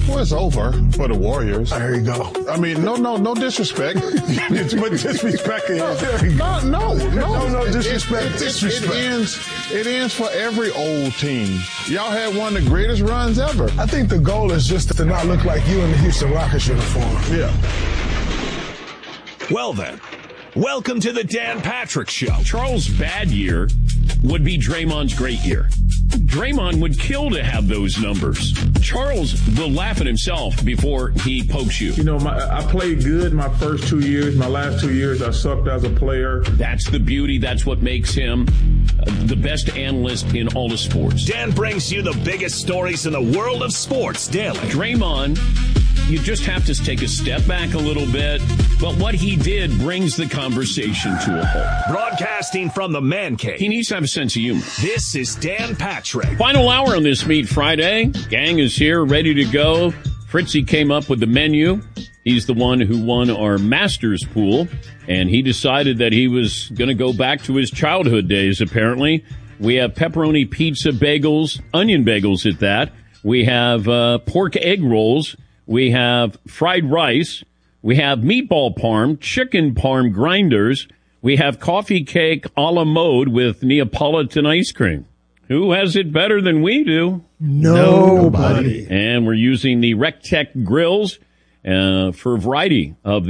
Well, it's over for the Warriors. There you go. I mean, no disrespect. But disrespect is. No disrespect. It ends for every old team. Y'all had one of the greatest runs ever. I think the goal is just to not look like you in the Houston Rockets uniform. Yeah. Well then, welcome to the Dan Patrick Show. Charles' bad year would be Draymond's great year. Draymond would kill to have those numbers. Charles will laugh at himself before he pokes you. You know, I played good my first 2 years. My last 2 years, I sucked as a player. That's the beauty. That's what makes him the best analyst in all of sports. Dan brings you the biggest stories in the world of sports daily. Draymond, you just have to take a step back a little bit. But what he did brings the conversation to a halt. Broadcasting from the man cave. He needs to have a sense of humor. This is Dan Patrick. Final hour on this Meat Friday. Gang is here, ready to go. Fritzy came up with the menu. He's the one who won our Masters pool. And he decided that he was going to go back to his childhood days, apparently. We have pepperoni pizza bagels, onion bagels at that. We have pork egg rolls. We have fried rice. We have meatball parm, chicken parm grinders. We have coffee cake a la mode with Neapolitan ice cream. Who has it better than we do? Nobody. And we're using the Rectech grills for a variety of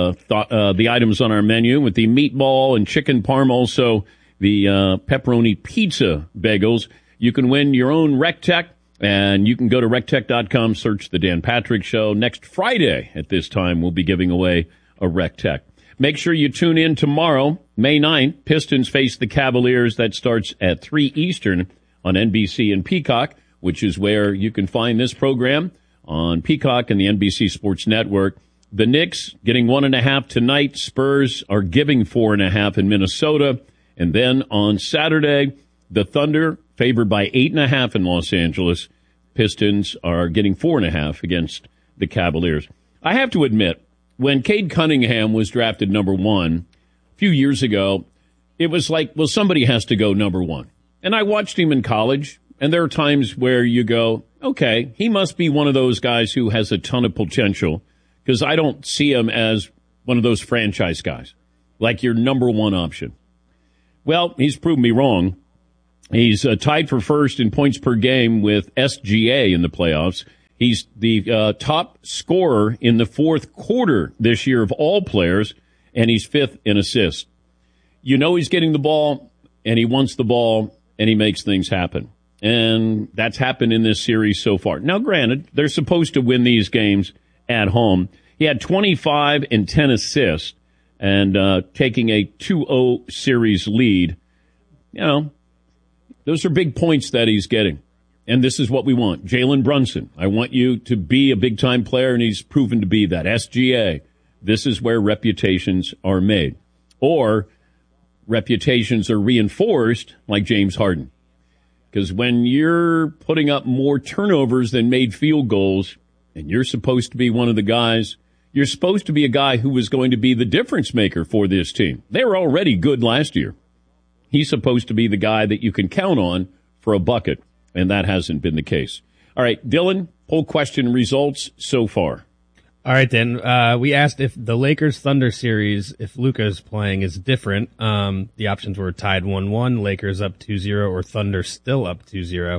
the items on our menu, with the meatball and chicken parm, also the pepperoni pizza bagels. You can win your own Rectech. And you can go to rectech.com, search The Dan Patrick Show. Next Friday at this time, we'll be giving away a Rectech. Make sure you tune in tomorrow, May 9th. Pistons face the Cavaliers. That starts at 3 Eastern on NBC and Peacock, which is where you can find this program on Peacock and the NBC Sports Network. The Knicks getting 1.5 tonight. Spurs are giving 4.5 in Minnesota. And then on Saturday, the Thunder favored by 8.5 in Los Angeles. Pistons are getting 4.5 against the Cavaliers. I have to admit, when Cade Cunningham was drafted number 1 a few years ago, it was like, well, somebody has to go number 1. And I watched him in college, and there are times where you go, okay, he must be one of those guys who has a ton of potential, because I don't see him as one of those franchise guys, like your number 1 option. Well, he's proven me wrong. He's tied for first in points per game with SGA in the playoffs. He's the top scorer in the fourth quarter this year of all players, and he's 5th in assists. You know he's getting the ball, and he wants the ball, and he makes things happen. And that's happened in this series so far. Now, granted, they're supposed to win these games at home. He had 25 and 10 assists, and taking a 2-0 series lead. You know, those are big points that he's getting. And this is what we want. Jalen Brunson, I want you to be a big-time player, and he's proven to be that. SGA, this is where reputations are made. Or reputations are reinforced, like James Harden. Because when you're putting up more turnovers than made field goals, and you're supposed to be one of the guys, you're supposed to be a guy who was going to be the difference maker for this team. They were already good last year. He's supposed to be the guy that you can count on for a bucket, and that hasn't been the case. All right, Dylan, poll question results so far. All right, then. We asked if the Lakers-Thunder series, if Luka is playing, is different. The options were tied 1-1, Lakers up 2-0, or Thunder still up 2-0.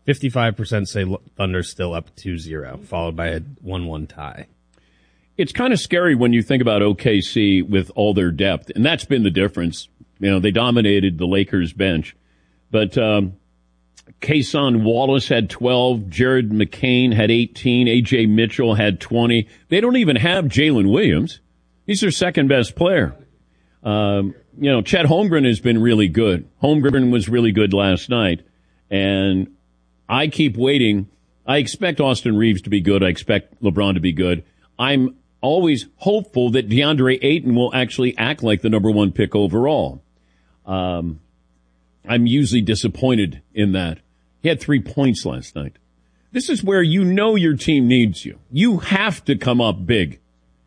55% say Thunder still up 2-0, followed by a 1-1 tie. It's kind of scary when you think about OKC with all their depth, and that's been the difference. You know, they dominated the Lakers bench. But Cason Wallace had 12. Jared McCain had 18. A.J. Mitchell had 20. They don't even have Jalen Williams. He's their second-best player. Chet Holmgren has been really good. Holmgren was really good last night. And I keep waiting. I expect Austin Reeves to be good. I expect LeBron to be good. I'm always hopeful that DeAndre Ayton will actually act like the number 1 pick overall. I'm usually disappointed in that. He had 3 points last night. This is where you know your team needs you. You have to come up big.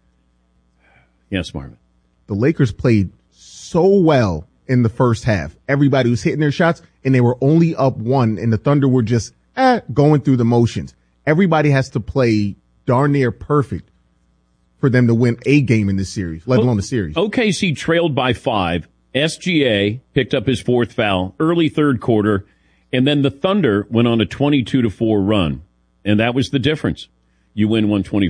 Yes, Marvin. The Lakers played so well in the first half. Everybody was hitting their shots, and they were only up 1, and the Thunder were just going through the motions. Everybody has to play darn near perfect for them to win a game in this series, let alone the series. OKC trailed by 5. SGA picked up his 4th foul early third quarter, and then the Thunder went on a 22-4 run, and that was the difference. You win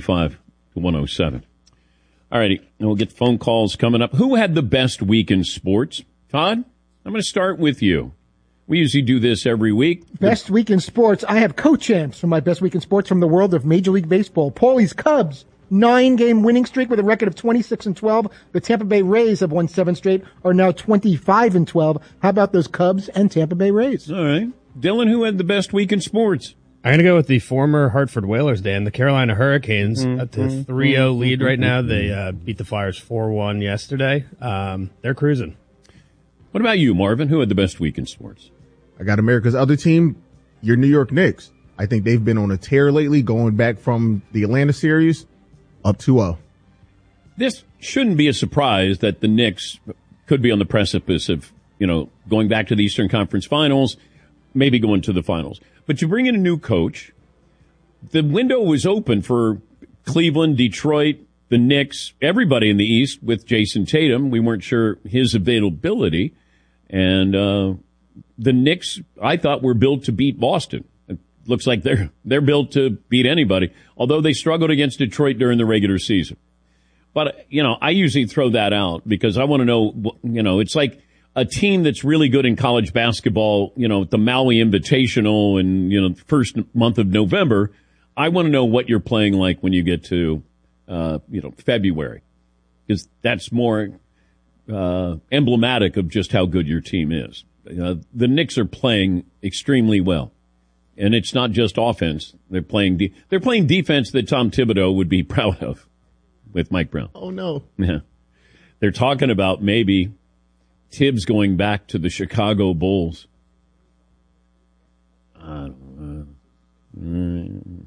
125-107. All righty, and we'll get phone calls coming up. Who had the best week in sports? Todd, I'm going to start with you. We usually do this every week. Best week in sports. I have co-champs for my best week in sports from the world of Major League Baseball. Paulie's Cubs, 9-game winning streak with a record of 26-12. The Tampa Bay Rays have won 7 straight, are now 25-12. How about those Cubs and Tampa Bay Rays? All right. Dylan, who had the best week in sports? I'm going to go with the former Hartford Whalers, Dan. The Carolina Hurricanes, at the 3-0 lead right now. They beat the Flyers 4-1 yesterday. They're cruising. What about you, Marvin? Who had the best week in sports? I got America's other team, your New York Knicks. I think they've been on a tear lately, going back from the Atlanta series up 2-0. This shouldn't be a surprise that the Knicks could be on the precipice of, going back to the Eastern Conference Finals, maybe going to the finals. But you bring in a new coach. The window was open for Cleveland, Detroit, the Knicks, everybody in the East with Jason Tatum. We weren't sure his availability. And the Knicks, I thought, were built to beat Boston. It looks like they're built to beat anybody, although they struggled against Detroit during the regular season. But, I usually throw that out because I want to know, it's like a team that's really good in college basketball, the Maui Invitational and, the first month of November. I want to know what you're playing like when you get to, February, because that's more emblematic of just how good your team is. The Knicks are playing extremely well, and it's not just offense. They're playing defense that Tom Thibodeau would be proud of with Mike Brown. Oh, no. Yeah. They're talking about maybe Tibbs going back to the Chicago Bulls. I don't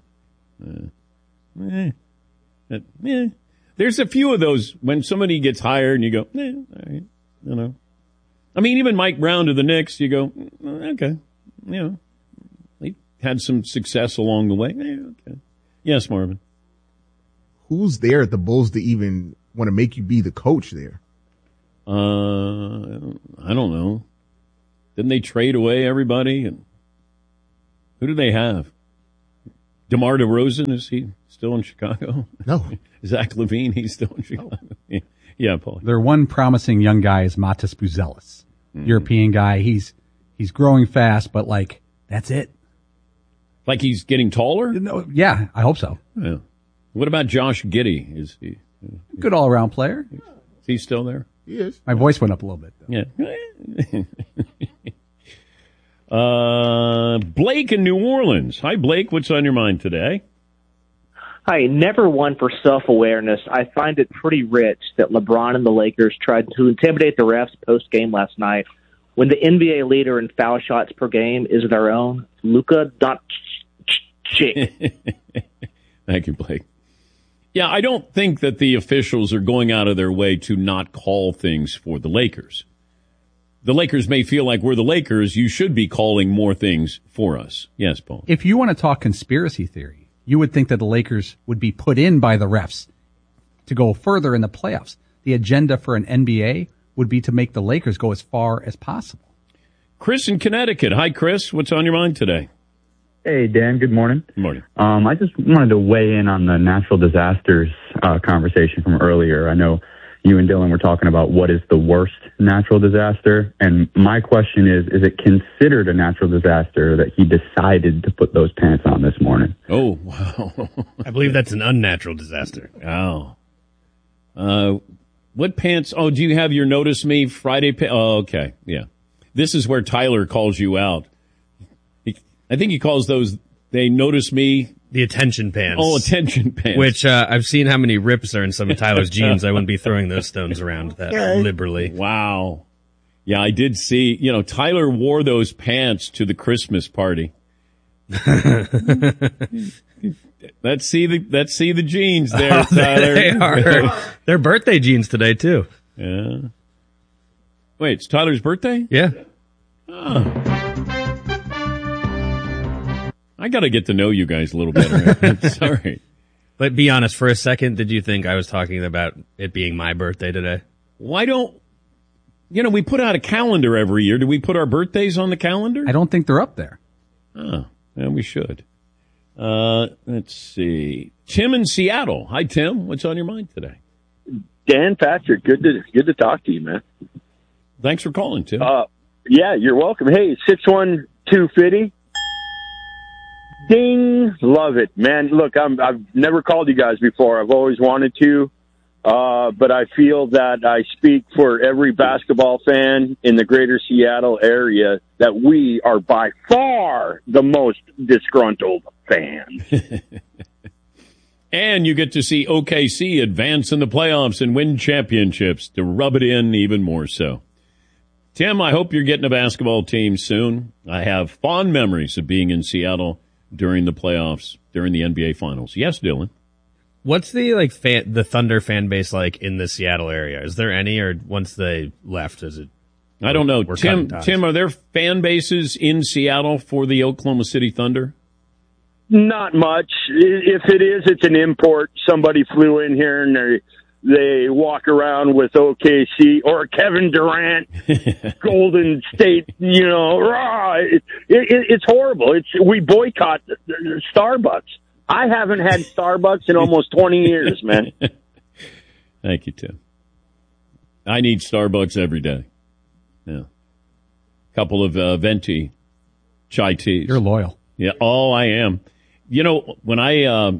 know. There's a few of those when somebody gets hired and you go, all right, I mean, even Mike Brown to the Knicks, you go, okay, he had some success along the way. Okay. Yes, Marvin. Who's there at the Bulls to even want to make you be the coach there? I don't know. Didn't they trade away everybody? And who do they have? DeMar DeRozan, is he still in Chicago? No. Zach LaVine, he's still in Chicago. No. Yeah, Paul. Their one promising young guy is Matas Buzelis, European guy. He's growing fast, but that's it. Like he's getting taller? No, yeah, I hope so. Yeah. What about Josh Giddey? Is he good all around player? Is he still there? He is. My voice went up a little bit, though. Yeah. Blake in New Orleans. Hi, Blake. What's on your mind today? Hi, never one for self-awareness. I find it pretty rich that LeBron and the Lakers tried to intimidate the refs post-game last night when the NBA leader in foul shots per game is their own Luka Doncic. Thank you, Blake. Yeah, I don't think that the officials are going out of their way to not call things for the Lakers. The Lakers may feel like we're the Lakers. You should be calling more things for us. Yes, Paul. If you want to talk conspiracy theory, you would think that the Lakers would be put in by the refs to go further in the playoffs. The agenda for an NBA would be to make the Lakers go as far as possible. Chris in Connecticut. Hi, Chris. What's on your mind today? Hey, Dan. Good morning. Good morning. I just wanted to weigh in on the natural disasters conversation from earlier. I know you and Dylan were talking about what is the worst natural disaster. And my question is it considered a natural disaster that he decided to put those pants on this morning? Oh, wow. I believe that's an unnatural disaster. Oh. What pants? Oh, do you have your Notice Me Friday? Oh, okay. Yeah. This is where Tyler calls you out. I think he calls those, they notice me. The attention pants. Oh, attention pants. Which I've seen how many rips are in some of Tyler's jeans. I wouldn't be throwing those stones around that liberally. Wow. Yeah, I did see, Tyler wore those pants to the Christmas party. Let's see the jeans there, Tyler. They are. They're birthday jeans today, too. Yeah. Wait, it's Tyler's birthday? Yeah. Oh. I got to get to know you guys a little better. Sorry. But be honest, for a second, did you think I was talking about it being my birthday today? Why don't, we put out a calendar every year. Do we put our birthdays on the calendar? I don't think they're up there. Oh, yeah, we should. Let's see. Tim in Seattle. Hi, Tim. What's on your mind today? Dan, Patrick, good to talk to you, man. Thanks for calling, Tim. Yeah, you're welcome. Hey, 61250. Ding. Love it, man. Look, I've never called you guys before. I've always wanted to. But I feel that I speak for every basketball fan in the greater Seattle area that we are by far the most disgruntled fans. And you get to see OKC advance in the playoffs and win championships to rub it in even more so. Tim, I hope you're getting a basketball team soon. I have fond memories of being in Seattle during the playoffs, during the NBA Finals. Yes, Dylan. What's the the Thunder fan base like in the Seattle area? Is there any, or once they left, is it? I don't know. Tim, are there fan bases in Seattle for the Oklahoma City Thunder? Not much. If it is, it's an import. Somebody flew in here and they walk around with OKC or Kevin Durant, Golden State. Rah. It's horrible. We boycott Starbucks. I haven't had Starbucks in almost 20 years, man. Thank you, Tim. I need Starbucks every day. Yeah. Couple of venti chai teas. You're loyal. Yeah. Oh, I am. When I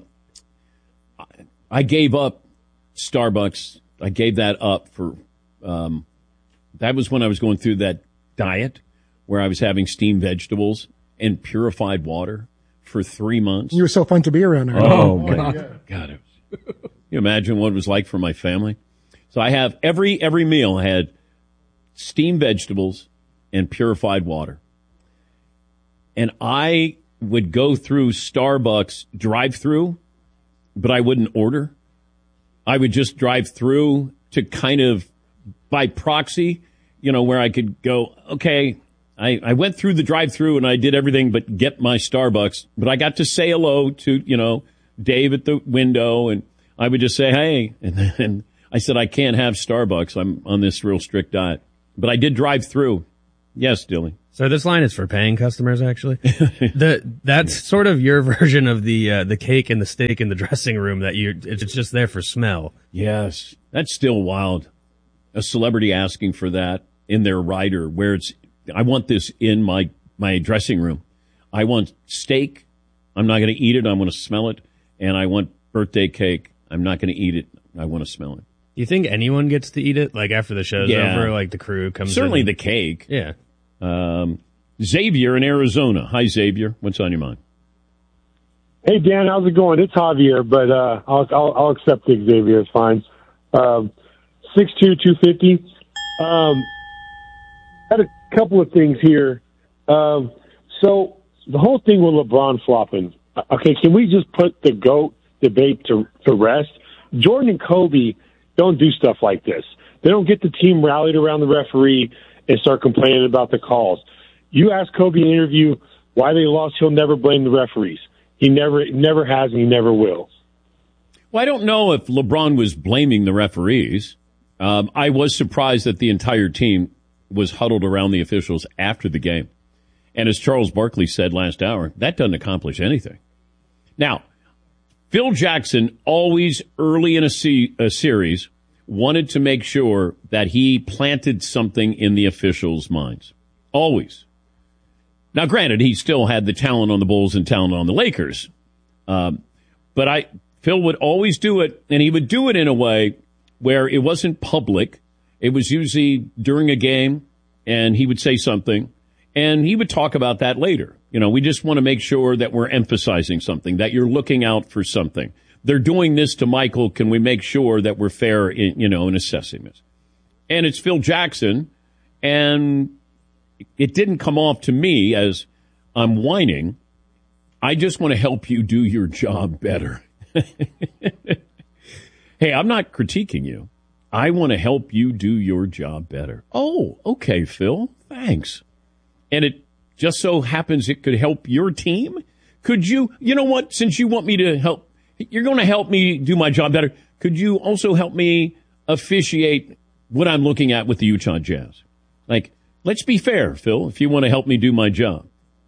gave up Starbucks, I gave that up for, that was when I was going through that diet where I was having steamed vegetables and purified water for 3 months. You were so fun to be around. Oh, my God. You imagine what it was like for my family? So I have every meal I had steamed vegetables and purified water. And I would go through Starbucks drive-through, but I wouldn't order. I would just drive through to kind of by proxy, where I could go, okay, I went through the drive-through and I did everything but get my Starbucks, but I got to say hello to, Dave at the window, and I would just say, hey, and then I said, I can't have Starbucks. I'm on this real strict diet, but I did drive through. Yes, Dilly. So this line is for paying customers, actually. That's sort of your version of the cake and the steak in the dressing room it's just there for smell. Yes, that's still wild. A celebrity asking for that in their rider, where I want this in my dressing room. I want steak. I'm not going to eat it. I want to smell it. And I want birthday cake. I'm not going to eat it. I want to smell it. Do you think anyone gets to eat it? Like after the show's over, like the crew comes Certainly in? the cake. Yeah. Xavier in Arizona. Hi, Xavier. What's on your mind? Hey, Dan, how's it going? It's Javier, but I'll accept the Xavier. It's fine. 6'2", 250. Had a couple of things here. So the whole thing with LeBron flopping. Okay, can we just put the GOAT debate to rest? Jordan and Kobe don't do stuff like this. They don't get the team rallied around the referee and start complaining about the calls. You ask Kobe in an interview why they lost, he'll never blame the referees. He never has and he never will. Well, I don't know if LeBron was blaming the referees. I was surprised that the entire team was huddled around the officials after the game. And as Charles Barkley said last hour, that doesn't accomplish anything. Now, Phil Jackson always early in a series wanted to make sure that he planted something in the officials' minds. Always. Now, granted, he still had the talent on the Bulls and talent on the Lakers. But Phil would always do it, and he would do it in a way where it wasn't public. It was usually during a game, and he would say something, and he would talk about that later. We just want to make sure that we're emphasizing something, that you're looking out for something. They're doing this to Michael. Can we make sure that we're fair in assessing this? And it's Phil Jackson, and it didn't come off to me as I'm whining. I just want to help you do your job better. Hey, I'm not critiquing you. I want to help you do your job better. Oh, okay, Phil. Thanks. And it just so happens it could help your team. Could you know what? Since you want me to help, you're going to help me do my job better. Could you also help me officiate what I'm looking at with the Utah Jazz? Like, let's be fair, Phil, if you want to help me do my job.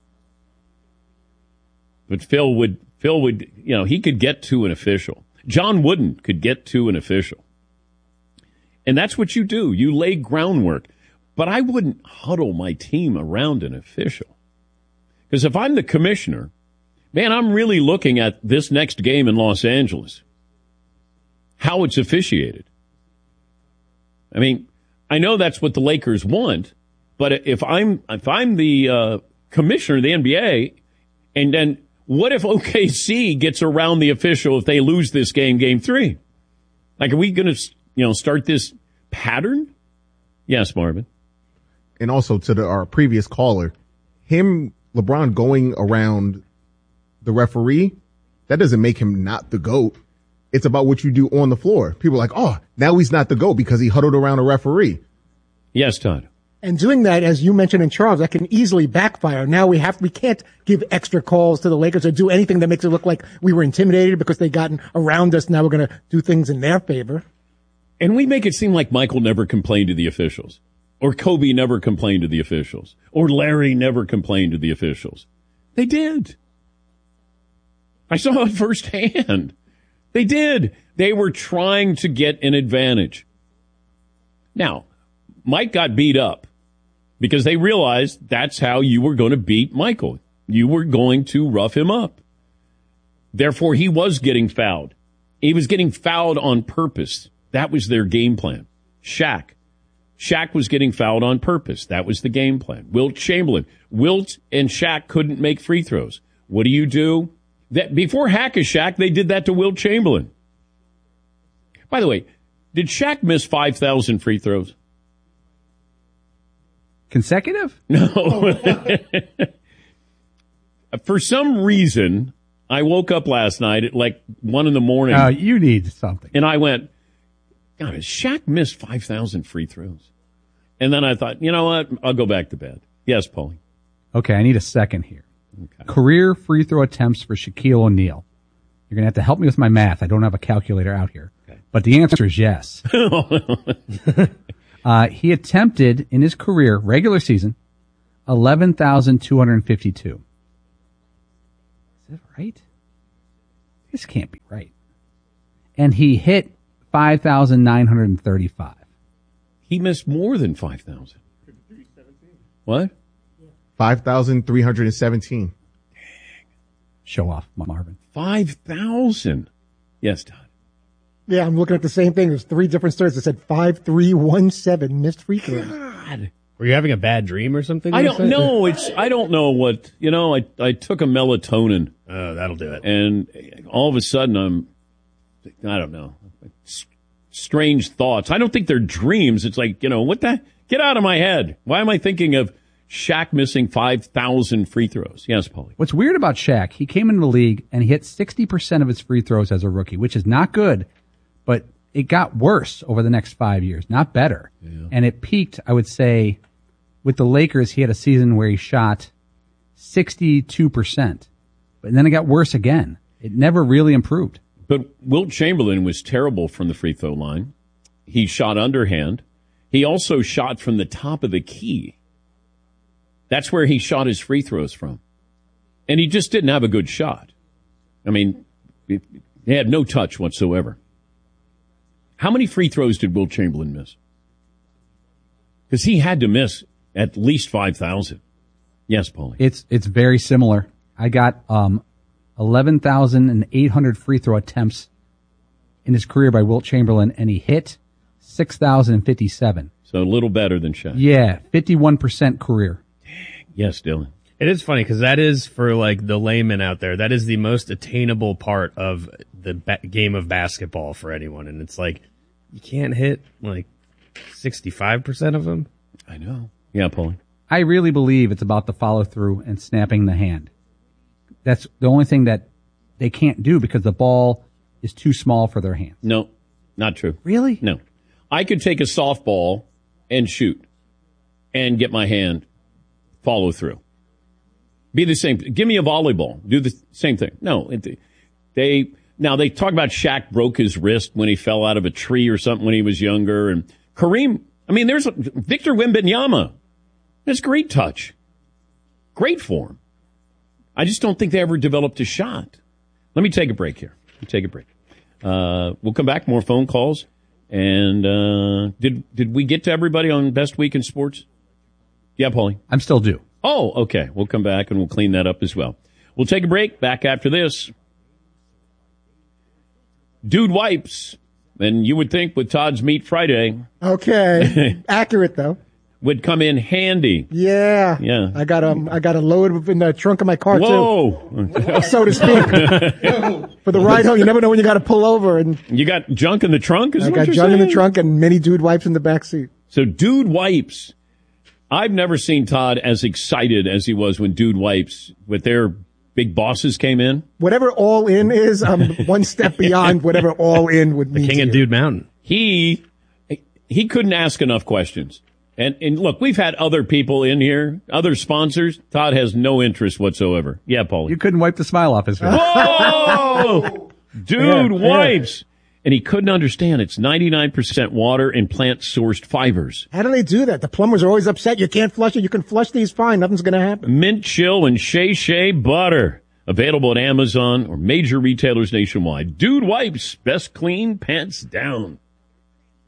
But Phil would, he could get to an official. John Wooden could get to an official. And that's what you do. You lay groundwork. But I wouldn't huddle my team around an official. Because if I'm the commissioner, man, I'm really looking at this next game in Los Angeles. How it's officiated. I mean, I know that's what the Lakers want, but if I'm the commissioner of the NBA, and then what if OKC gets around the official if they lose this game 3? Like, are we going to, start this pattern? Yes, Marvin. And also to our previous caller, LeBron going around the referee, that doesn't make him not the GOAT. It's about what you do on the floor. People are like, oh, now he's not the GOAT because he huddled around a referee. Yes, Todd. And doing that, as you mentioned in Charles, that can easily backfire. Now we can't give extra calls to the Lakers or do anything that makes it look like we were intimidated because they gotten around us. Now we're going to do things in their favor. And we make it seem like Michael never complained to the officials, or Kobe never complained to the officials, or Larry never complained to the officials. They did. I saw it firsthand. They did. They were trying to get an advantage. Now, Mike got beat up because they realized that's how you were going to beat Michael. You were going to rough him up. Therefore, he was getting fouled. He was getting fouled on purpose. That was their game plan. Shaq was getting fouled on purpose. That was the game plan. Wilt Chamberlain. Wilt and Shaq couldn't make free throws. What do? Before Hack-a-Shaq, they did that to Wilt Chamberlain. By the way, did Shaq miss 5,000 free throws? Consecutive? No. For some reason, I woke up last night at like 1 a.m. You need something. And I went, God, has Shaq missed 5,000 free throws? And then I thought, you know what? I'll go back to bed. Yes, Paulie. Okay, I need a second here. Okay. Career free throw attempts for Shaquille O'Neal. You're going to have to help me with my math. I don't have a calculator out here. Okay. But the answer is yes. He attempted in his career, regular season, 11,252. Is that right? This can't be right. And he hit 5,935. He missed more than 5,000. What? 5,317. Dang. Show off, Marvin. 5,000. Yes, Todd. Yeah, I'm looking at the same thing. There's 3 different stats that said 5,317 missed free throws. God. Were you having a bad dream or something? I don't know. I don't know what, I took a melatonin. Oh, that'll do it. And all of a sudden I don't know. Strange thoughts. I don't think they're dreams. It's like, what the? Get out of my head. Why am I thinking of Shaq missing 5,000 free throws? Yes, Paulie. What's weird about Shaq, he came into the league and he hit 60% of his free throws as a rookie, which is not good, but it got worse over the next 5 years, not better. Yeah. And it peaked, I would say, with the Lakers, he had a season where he shot 62%. But then it got worse again. It never really improved. But Wilt Chamberlain was terrible from the free throw line. He shot underhand. He also shot from the top of the key. That's where he shot his free throws from. And he just didn't have a good shot. I mean, he had no touch whatsoever. How many free throws did Wilt Chamberlain miss? Because he had to miss at least 5,000. Yes, Paulie. It's very similar. I got 11,800 free throw attempts in his career by Wilt Chamberlain, and he hit 6,057. So a little better than Shaq. Yeah, 51% career. Dang. Yes, Dylan. It is funny because that is, for like the layman out there, that is the most attainable part of the game of basketball for anyone. And it's like, you can't hit like 65% of them. I know. Yeah, Paulie. I really believe it's about the follow through and snapping the hand. That's the only thing that they can't do because the ball is too small for their hands. No, not true. Really? No. I could take a softball and shoot and get my hand follow through. Be the same. Give me a volleyball. Do the same thing. No, Now, they talk about Shaq broke his wrist when he fell out of a tree or something when he was younger. And Kareem, I mean, there's Victor Wembanyama. That's great touch. Great form. I just don't think they ever developed a shot. Let me take a break here. We'll come back, more phone calls. And did we get to everybody on Best Week in Sports? Yeah, Paulie? I'm still due. Oh, okay. We'll come back and we'll clean that up as well. We'll take a break. Back after this. Dude Wipes. And you would think with Todd's Meat Friday. Okay. Accurate, though. Would come in handy. Yeah. Yeah. I got a load in the trunk of my car, Whoa. too. So to speak. For the ride home, you never know when you got to pull over. And you got junk in the trunk? I got junk in the trunk and many Dude Wipes in the back seat. So Dude Wipes. I've never seen Todd as excited as he was when Dude Wipes with their big bosses came in. Whatever all in is, I'm one step beyond whatever all in would mean. The King of Dude Mountain. He couldn't ask enough questions. And look, we've had other people in here, other sponsors. Todd has no interest whatsoever. Yeah, Paulie. You couldn't wipe the smile off his face. Whoa! Dude Wipes. Yeah. And he couldn't understand it's 99% water and plant-sourced fibers. How do they do that? The plumbers are always upset. You can't flush it. You can flush these fine. Nothing's going to happen. Mint Chill and Shea Shea Butter. Available at Amazon or major retailers nationwide. Dude Wipes. Best clean, pants down.